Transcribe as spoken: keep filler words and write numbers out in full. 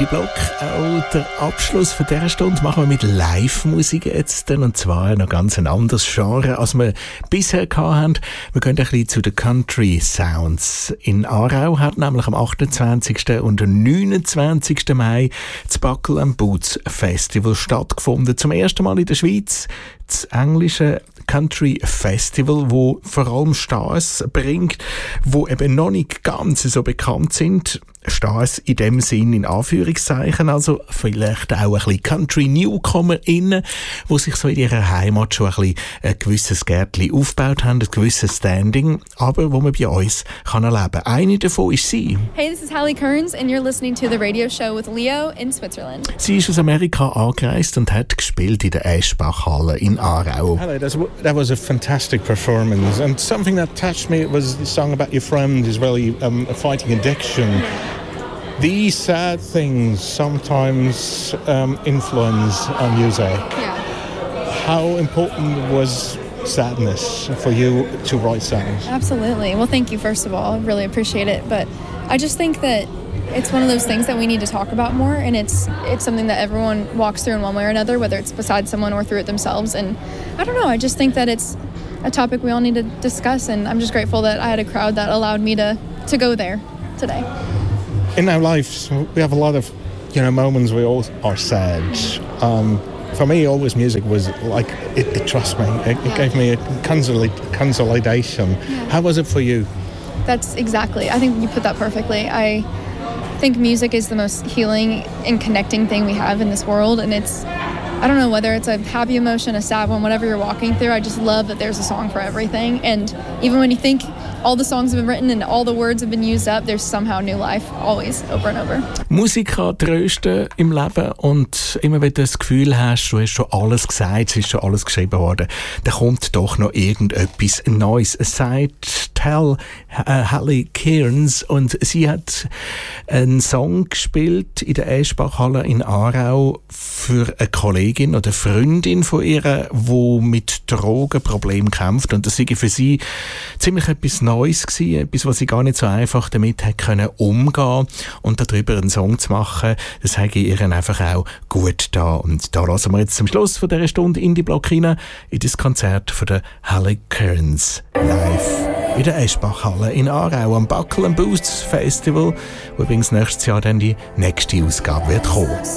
Indie-Block. Auch der Abschluss von dieser Stunde machen wir mit Live-Musik jetzt. Und zwar noch ganz ein anderes Genre, als wir bisher hatten. Wir gehen ein bisschen zu den Country-Sounds. In Aarau hat nämlich am achtundzwanzigsten und neunundzwanzigsten Mai das Buckle and Boots Festival stattgefunden. Zum ersten Mal in der Schweiz das englische Country Festival, wo vor allem Stars bringt, wo eben noch nicht ganz so bekannt sind. Stars in dem Sinn in Anführungszeichen, also vielleicht auch ein bisschen Country-NewcomerInnen, die sich so in ihrer Heimat schon ein bisschen ein gewisses Gärtchen aufgebaut haben, ein gewisses Standing, aber wo man bei uns kann erleben kann. Eine davon ist sie. Hey, this is Hallie Kearns and you're listening to the radio show with Leo in Switzerland. Sie ist aus Amerika angereist und hat gespielt in der Eschbach-Halle in Aarau. Hello, that was a fantastic performance, and something that touched me was the song about your friend who's really um, fighting addiction. These sad things sometimes um, influence our music. Yeah. How important was sadness for you to write songs? Absolutely. Well, thank you, first of all. I really appreciate it. But I just think that it's one of those things that we need to talk about more, and it's it's something that everyone walks through in one way or another, whether it's beside someone or through it themselves. And I don't know, I just think that it's a topic we all need to discuss, and I'm just grateful that I had a crowd that allowed me to, to go there today. In our lives, we have a lot of, you know, moments we all are sad. Um, for me, always music was like, it, it trust me, it, it gave me a consol- consolidation. Yeah. How was it for you? That's exactly, I think you put that perfectly. I think music is the most healing and connecting thing we have in this world, and it's, I don't know whether it's a happy emotion, a sad one, whatever you're walking through, I just love that there's a song for everything. And even when you think all the songs have been written and all the words have been used up, there's somehow new life, always, over and over. Musik kann trösten im Leben, und immer wenn du das Gefühl hast, du hast schon alles gesagt, es ist schon alles geschrieben worden, dann kommt doch noch irgendetwas Neues. Es sagt Tell äh, Hallie Kearns, und sie hat einen Song gespielt in der Eschbach-Halle in Aarau für eine Kollegin oder Freundin von ihr, die mit Drogenproblemen kämpft, und das war für sie ziemlich etwas Neues gewesen, etwas, was sie gar nicht so einfach damit hat können umgehen, und darüber einen Song zu machen, das habe ich ihr einfach auch gut da. Und da lassen wir jetzt zum Schluss von dieser Stunde Indie-Block rein in das Konzert von der Hallie Kearns live in der Eschbach-Halle in Aarau am Buckle and Boots Festival, wo übrigens nächstes Jahr dann die nächste Ausgabe wird kommen.